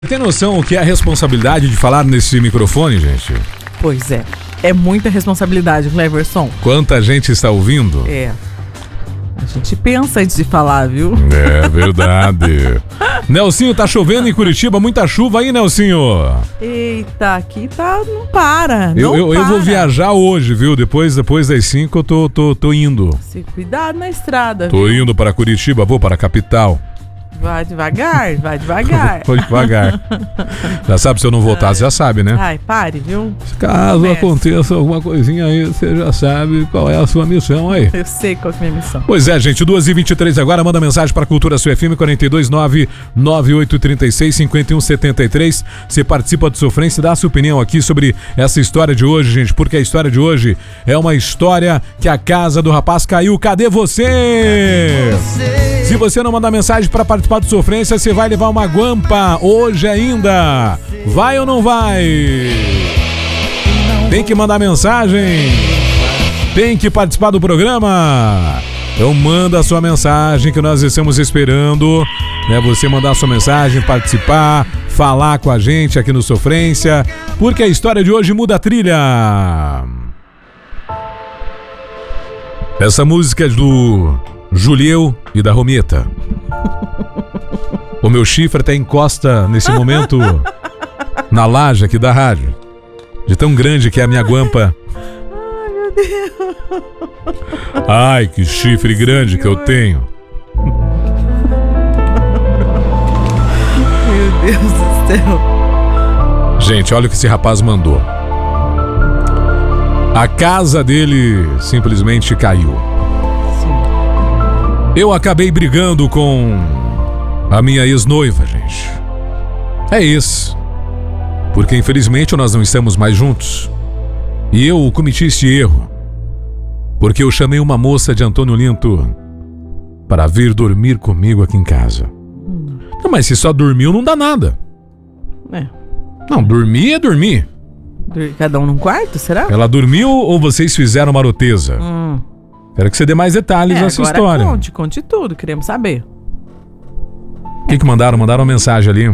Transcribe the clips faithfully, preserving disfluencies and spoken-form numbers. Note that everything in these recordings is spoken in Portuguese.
Tem noção o que é a responsabilidade de falar nesse microfone, gente? Pois é. É muita responsabilidade, Cleverson. Quanta gente está ouvindo? É. A gente pensa antes de falar, viu? É verdade. Nelsinho, tá chovendo em Curitiba, muita chuva aí, Nelsinho. Eita, aqui tá, não para, Eu, não eu, para. eu vou viajar hoje, viu? Depois, depois das cinco eu tô, tô, tô indo. Se cuidado na estrada, Tô viu? indo para Curitiba, vou para a capital. Vai devagar, vai devagar. Vou devagar. Já sabe, se eu não voltar, você já sabe, né? Ai, pare, viu? Caso Comece. aconteça alguma coisinha aí, você já sabe qual é a sua missão aí. Eu sei qual que é a minha missão. Pois é, gente, duas e vinte e três agora, manda mensagem para Cultura Sua F M, quarenta e dois nove nove oito três seis cinco um sete três. Você participa do Sofrência e dá a sua opinião aqui sobre essa história de hoje, gente, porque a história de hoje é uma história que a casa do rapaz caiu. Cadê você? Cadê você? Se você não mandar mensagem para participar do Sofrência, você vai levar uma guampa hoje ainda. Vai ou não vai? Tem que mandar mensagem. Tem que participar do programa. Então manda a sua mensagem que nós estamos esperando, né? Você mandar a sua mensagem, participar, falar com a gente aqui no Sofrência, porque a história de hoje muda a trilha. Essa música é do Julieu e da Rometa. O meu chifre até encosta nesse momento na laje aqui da rádio, de tão grande que é a minha guampa. Ai, meu Deus. Ai, que chifre grande que eu tenho. Meu Deus do céu. Gente, olha o que esse rapaz mandou. A casa dele simplesmente caiu. Sim. Eu acabei brigando com a minha ex-noiva, gente. É isso. Porque infelizmente nós não estamos mais juntos. E eu cometi esse erro. Porque eu chamei uma moça de Antônio Linto para vir dormir comigo aqui em casa. Hum. Não, mas se só dormiu não dá nada. É. Não, dormir é dormir. Cada um num quarto, será? Ela dormiu ou vocês fizeram maroteza? Hum. Quero que você dê mais detalhes É, dessa agora história. conte, conte tudo, queremos saber. O que, que mandaram? Mandaram uma mensagem ali.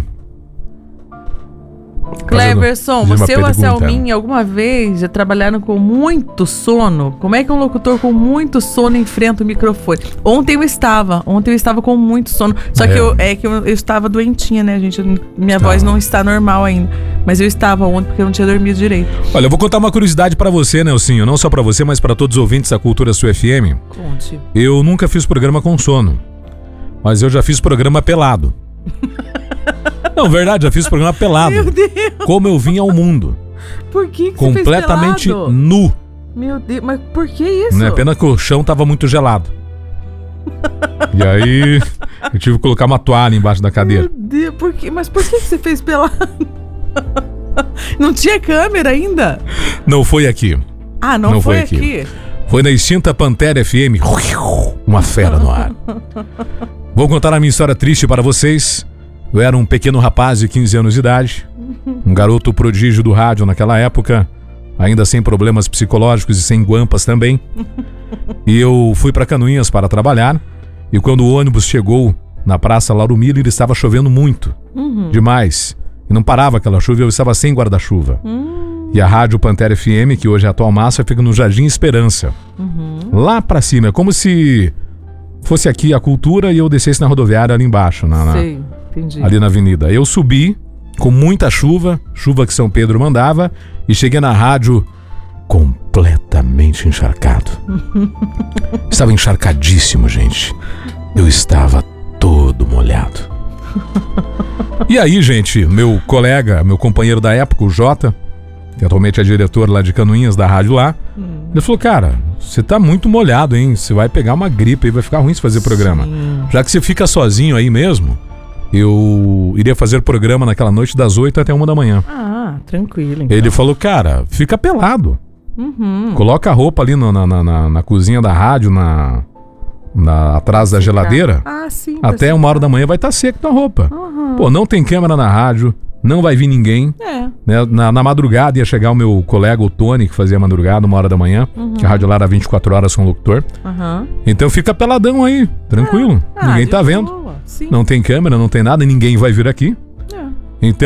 Cleverson, Fazendo- você fazendo ou uma a pergunta. Selminha alguma vez já trabalharam com muito sono? Como é que um locutor com muito sono enfrenta o microfone? Ontem eu estava, ontem eu estava com muito sono. Só É. que eu, é que eu, eu estava doentinha, né, gente? Eu- Minha Tá. voz não está normal ainda. Mas eu estava ontem porque eu não tinha dormido direito. Olha, eu vou contar uma curiosidade pra você, Nelsinho. Não só pra você, mas pra todos os ouvintes da Cultura Sua F M. Conte. Eu nunca fiz programa com sono. Mas eu já fiz programa pelado. Não, verdade, já fiz programa pelado. Meu Deus, Como eu vim ao mundo. por que, que você fez Completamente pelado? nu. Meu Deus, mas por que isso? Né? Pena que o chão tava muito gelado. E aí, eu tive que colocar uma toalha embaixo da cadeira. Meu Deus, por que, mas por que, que você fez pelado? Não tinha câmera ainda? Não foi aqui. Ah, não, Não foi, foi aqui. aqui. Foi na extinta Pantera F M. Uma fera no ar. Vou contar a minha história triste para vocês. Eu era um pequeno rapaz de quinze anos de idade. Um garoto prodígio do rádio naquela época. Ainda sem problemas psicológicos e sem guampas também. E eu fui para Canoinhas para trabalhar. E quando o ônibus chegou na Praça Lauro Miller, estava chovendo muito. Uhum. Demais. E não parava aquela chuva, eu estava sem guarda-chuva. Hum, E a Rádio Pantera F M, que hoje é a atual massa, fica no Jardim Esperança. uhum. Lá pra cima, é como se fosse aqui a Cultura e eu descesse na rodoviária ali embaixo, na, na- Sei, entendi. ali na avenida. Eu subi com muita chuva, chuva que São Pedro mandava, e cheguei na rádio completamente encharcado. Estava encharcadíssimo, gente. Eu estava todo molhado. E aí, gente, meu colega, meu companheiro da época, o Jota, que atualmente é diretor lá de Canoinhas, da rádio lá, Hum. ele falou, cara, você tá muito molhado, hein? Você vai pegar uma gripe aí, vai ficar ruim se fazer programa. Sim. Já que você fica sozinho aí mesmo, eu iria fazer programa naquela noite das oito até uma da manhã. Ah, tranquilo, então. Ele falou, cara, fica pelado. Uhum. Coloca a roupa ali no- na, na, na, na cozinha da rádio, na, na, atrás da geladeira. Ah, sim. pra Até secar. uma hora da manhã vai estar seca tua roupa. Uhum. Pô, não tem câmera na rádio, não vai vir ninguém. É. Né? Na, na madrugada ia chegar o meu colega, o Tony, que fazia madrugada, uma hora da manhã. Uhum. Que a rádio lá era vinte e quatro horas com o locutor. Aham. Então fica peladão aí, tranquilo. Ah, Ninguém de tá vendo. boa. Sim. Não tem câmera, não tem nada, ninguém vai vir aqui. É. Então